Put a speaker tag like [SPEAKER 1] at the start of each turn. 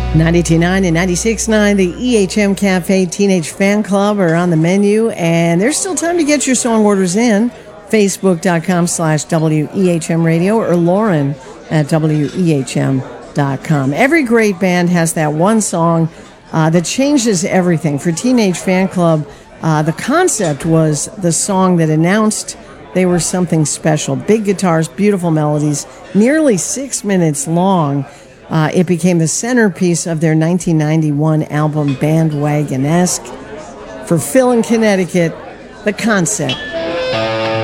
[SPEAKER 1] 92.9 and 96.9, the EHM Cafe Teenage Fan Club are on the menu, and there's still time to get your song orders in. Facebook.com/WEHM Radio or Lauren at WEHM.com. Every great band has that one song that changes everything. For Teenage Fan Club, the concept was the song that announced they were something special. Big guitars, beautiful melodies, nearly 6 minutes long. It became the centerpiece of their 1991 album Bandwagon-esque. For Phil in Connecticut, the concept